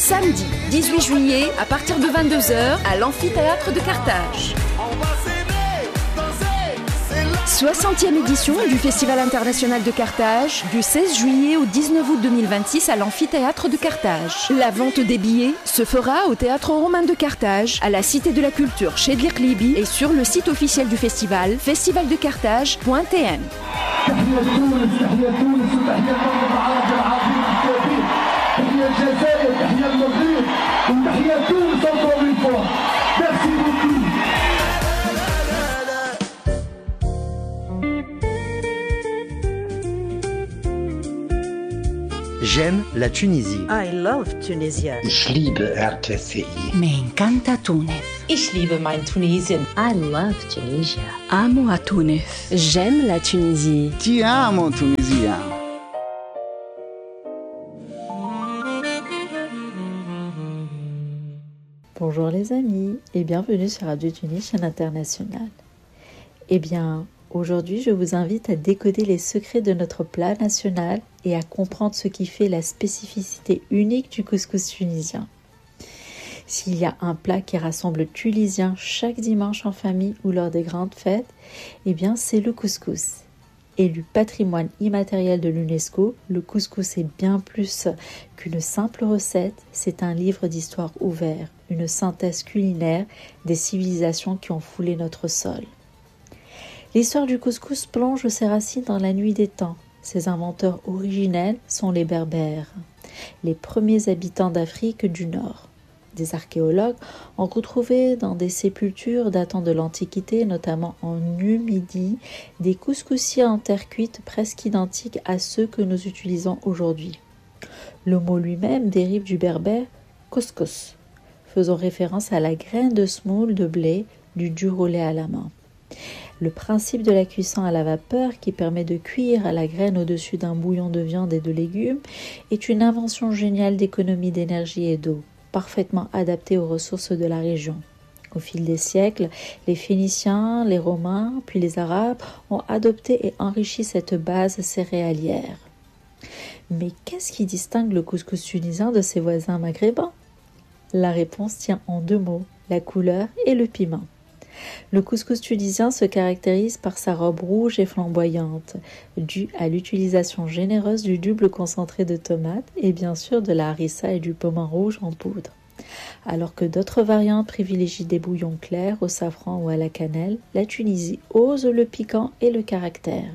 Samedi 18 juillet, à partir de 22h, à l'amphithéâtre de Carthage. 60e édition du Festival international de Carthage, du 16 juillet au 19 août 2026 à l'amphithéâtre de Carthage. La vente des billets se fera au Théâtre Romain de Carthage, à la Cité de la Culture chez Birklibi et sur le site officiel du festival, festivaldecarthage.tn. J'aime la Tunisie. I love Tunisia. Ich liebe RTCI. Me encanta Túnez. Ich liebe mein Tunesien. I love Tunisia. Amo a Túnez. J'aime la Tunisie. Ti amo Tunisia. Bonjour les amis et bienvenue sur Radio Tunis, chaîne internationale. Eh bien, aujourd'hui je vous invite à décoder les secrets de notre plat national et à comprendre ce qui fait la spécificité unique du couscous tunisien. S'il y a un plat qui rassemble Tunisiens chaque dimanche en famille ou lors des grandes fêtes, eh bien c'est le couscous. Élu patrimoine immatériel de l'UNESCO, le couscous est bien plus qu'une simple recette, c'est un livre d'histoire ouvert, une synthèse culinaire des civilisations qui ont foulé notre sol. L'histoire du couscous plonge ses racines dans la nuit des temps. Ses inventeurs originels sont les Berbères, les premiers habitants d'Afrique du Nord. Des archéologues ont retrouvé dans des sépultures datant de l'Antiquité, notamment en Numidie, des couscoussiers en terre cuite presque identiques à ceux que nous utilisons aujourd'hui. Le mot lui-même dérive du berbère couscous, faisant référence à la graine de semoule de blé du dur au lait à la main. Le principe de la cuisson à la vapeur, qui permet de cuire la graine au-dessus d'un bouillon de viande et de légumes, est une invention géniale d'économie d'énergie et d'eau, parfaitement adaptée aux ressources de la région. Au fil des siècles, les Phéniciens, les Romains, puis les Arabes ont adopté et enrichi cette base céréalière. Mais qu'est-ce qui distingue le couscous tunisien de ses voisins maghrébins ? La réponse tient en deux mots, la couleur et le piment. Le couscous tunisien se caractérise par sa robe rouge et flamboyante, due à l'utilisation généreuse du double concentré de tomates et bien sûr de la harissa et du pomin rouge en poudre. Alors que d'autres variantes privilégient des bouillons clairs au safran ou à la cannelle, la Tunisie ose le piquant et le caractère.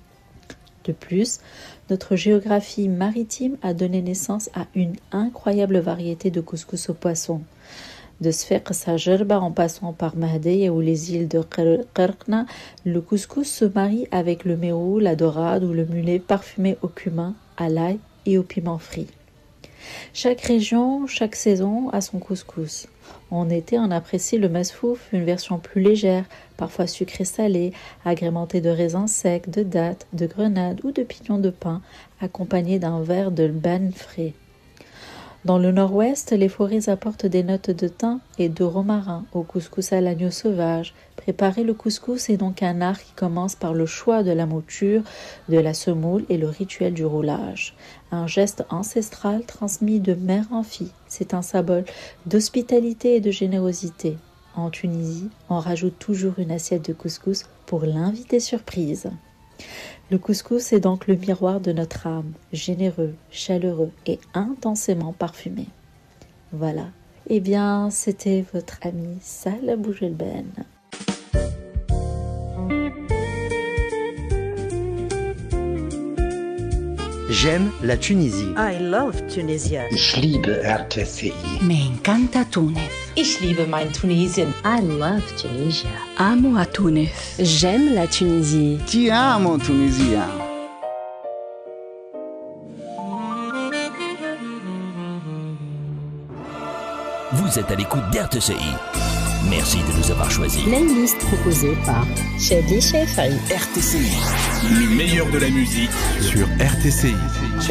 De plus, notre géographie maritime a donné naissance à une incroyable variété de couscous au poisson. De Sfeq Sajerba en passant par Mahdeya ou les îles de Qerqna, le couscous se marie avec le mérou, la dorade ou le mulet parfumé au cumin, à l'ail et au piment frit. Chaque région, chaque saison a son couscous. En été, on apprécie le mesfouf, une version plus légère, parfois sucrée-salée, agrémentée de raisins secs, de dattes, de grenades ou de pignons de pin, accompagnée d'un verre de ban frais. Dans le nord-ouest, les forêts apportent des notes de thym et de romarin au couscous à l'agneau sauvage. Préparer le couscous est donc un art qui commence par le choix de la mouture, de la semoule et le rituel du roulage. Un geste ancestral transmis de mère en fille. C'est un symbole d'hospitalité et de générosité. En Tunisie, on rajoute toujours une assiette de couscous pour l'invité surprise. Le couscous est donc le miroir de notre âme, généreux, chaleureux et intensément parfumé. Voilà, eh bien c'était votre ami Salah Boujelben. J'aime la Tunisie. I love Tunisia. Ich liebe RTCI. Me encanta Túnez. Ich liebe mein Tunesien. I love Tunisia. Amo a Túnez. J'aime la Tunisie. Ti amo Tunisia. Vous êtes à l'écoute d'RTCI. Merci de nous avoir choisis. Playlist proposée par Chebli Chefari. RTCI. Le meilleur de la musique sur RTCI.